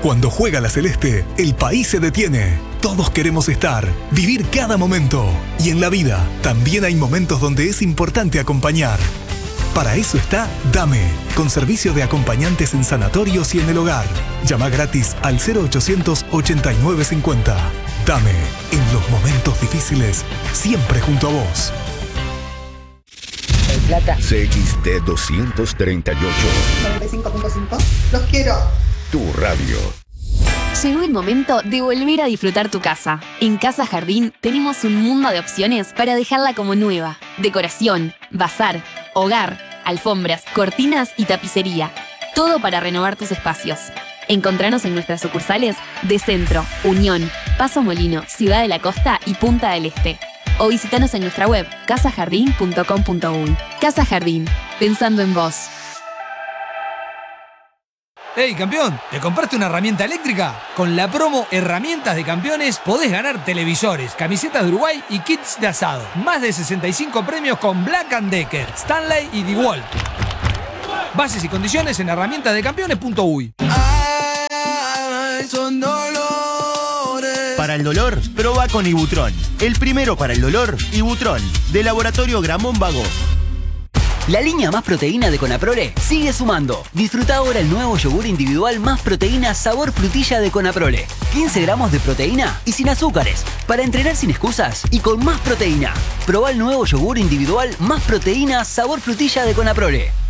Cuando juega la Celeste, el país se detiene. Todos queremos estar, vivir cada momento. Y en la vida, también hay momentos donde es importante acompañar. Para eso está Dame, con servicio de acompañantes en sanatorios y en el hogar. Llama gratis al 0800 8950. Dame, en los momentos difíciles, siempre junto a vos. El Plata. CXT 238. 95.5. Los quiero. Tu radio. Llegó el momento de volver a disfrutar tu casa. En Casa Jardín tenemos un mundo de opciones para dejarla como nueva. Decoración, bazar, hogar, alfombras, cortinas y tapicería. Todo para renovar tus espacios. Encontranos en nuestras sucursales de Centro, Unión, Paso Molino, Ciudad de la Costa y Punta del Este. O visitanos en nuestra web casajardin.com.uy. Casa Jardín, pensando en vos. ¡Hey, campeón! ¿Te compraste una herramienta eléctrica? Con la promo Herramientas de Campeones podés ganar televisores, camisetas de Uruguay y kits de asado. Más de 65 premios con Black & Decker, Stanley y DeWalt. Bases y condiciones en herramientasdecampeones.uy. Para el dolor, proba con Ibutron. El primero para el dolor, Ibutron, de Laboratorio Gramón Vago. La línea Más Proteína de Conaprole sigue sumando. Disfruta ahora el nuevo yogur individual Más Proteína sabor frutilla de Conaprole. 15 gramos de proteína y sin azúcares. Para entrenar sin excusas y con más proteína. Probá el nuevo yogur individual Más Proteína sabor frutilla de Conaprole.